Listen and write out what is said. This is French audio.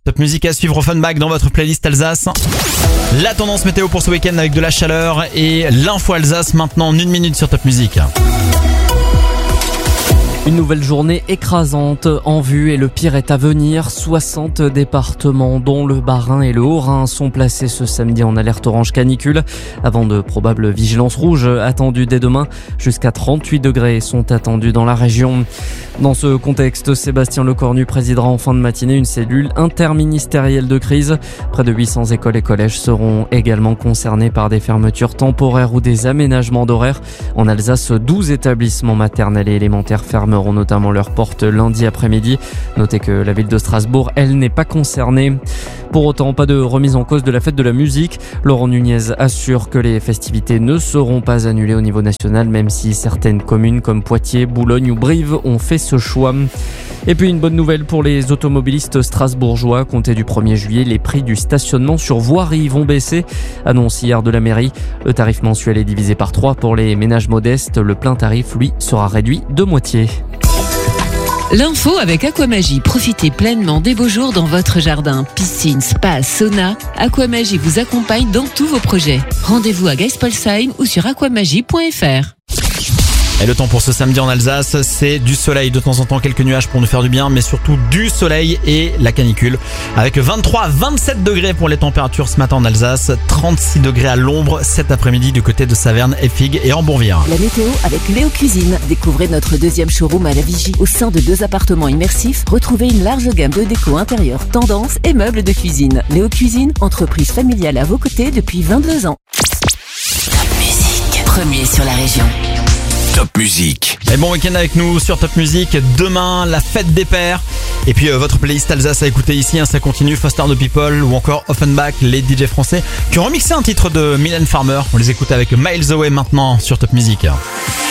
Top Music à suivre Offenbach dans votre playlist Alsace. La tendance météo pour ce week-end avec de la chaleur et l'info Alsace maintenant en 1 minute sur Top Music. Une nouvelle journée écrasante en vue et le pire est à venir. 60 départements dont le Bas-Rhin et le Haut-Rhin sont placés ce samedi en alerte orange canicule avant de probables vigilances rouges attendues dès demain. Jusqu'à 38 degrés sont attendus dans la région. Dans ce contexte, Sébastien Lecornu présidera en fin de matinée une cellule interministérielle de crise. Près de 800 écoles et collèges seront également concernés par des fermetures temporaires ou des aménagements d'horaires. En Alsace, 12 établissements maternels et élémentaires fermeront notamment leurs portes lundi après-midi. Notez que la ville de Strasbourg, elle, n'est pas concernée. Pour autant, pas de remise en cause de la fête de la musique. Laurent Nunez assure que les festivités ne seront pas annulées au niveau national, même si certaines communes comme Poitiers, Boulogne ou Brive ont fait ce choix. Et puis une bonne nouvelle pour les automobilistes strasbourgeois. Compté du 1er juillet, les prix du stationnement sur voirie vont baisser. Annonce hier de la mairie. Le tarif mensuel est divisé par 3 pour les ménages modestes. Le plein tarif, lui, sera réduit de moitié. L'info avec Aquamagie. Profitez pleinement des beaux jours dans votre jardin. Piscine, spa, sauna. Aquamagie vous accompagne dans tous vos projets. Rendez-vous à Geispolsheim ou sur aquamagie.fr. Et le temps pour ce samedi en Alsace, c'est du soleil, de temps en temps quelques nuages pour nous faire du bien, mais surtout du soleil et la canicule. Avec 23 à 27 degrés pour les températures ce matin en Alsace, 36 degrés à l'ombre cet après-midi du côté de Saverne, Effig et Hambourvire. La météo avec Léo Cuisine. Découvrez notre deuxième showroom à la Vigie. Au sein de 2 appartements immersifs, retrouvez une large gamme de déco intérieure, tendance et meubles de cuisine. Léo Cuisine, entreprise familiale à vos côtés depuis 22 ans. Top Music, premier sur la région. Top Music. Et bon week-end avec nous sur Top Music. Demain, la fête des pères. Et puis votre playlist Alsace à écouter ici, ça continue. Foster the People ou encore Offenbach, les DJ français qui ont remixé un titre de Mylène Farmer. On les écoute avec Miles Away maintenant sur Top Music.